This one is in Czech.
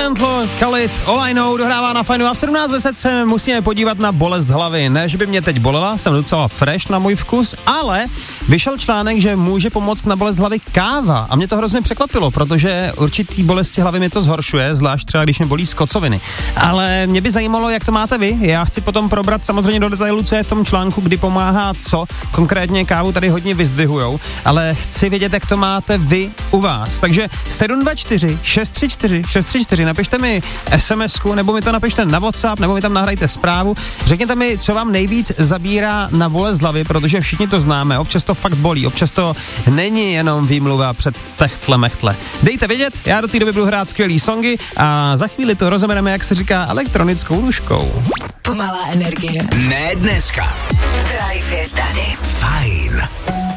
Rudimental, Khalid, All I Know dohrává na Fajnu a 17:10 se musíme podívat na bolest hlavy. Ne, že by mě teď bolela, jsem docela fresh na můj vkus, ale vyšel článek, že může pomoct na bolest hlavy káva a mě to hrozně překvapilo, protože určitý bolesti hlavy mi to zhoršuje, zvlášť třeba když mě bolí z kocoviny. Ale mě by zajímalo, jak to máte vy. Já chci potom probrat samozřejmě do detailu, co je v tom článku, kdy pomáhá co. Konkrétně kávu tady hodně vyzdvihujou, ale chci vědět, jak to máte vy u vás. Takže 724 634 634, napište mi SMS-ku, nebo mi to napište na WhatsApp, nebo mi tam nahrajte zprávu. Řekněte mi, co vám nejvíc zabírá na bolest hlavy, protože všichni to známe, občas to fakt bolí, občas to není jenom výmluva před techtle mechtle. Dejte vědět, já do té doby budu hrát skvělý songy a za chvíli to rozebereme, jak se říká, elektronickou ruškou. Pomalá energie. Ne dneska. Drive je tady. Fajn.